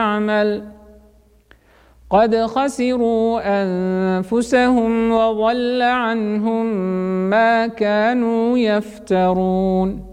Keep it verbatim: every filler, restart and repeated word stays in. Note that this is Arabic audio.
يعمل قد خسروا أنفسهم وضل عنهم ما كانوا يفترون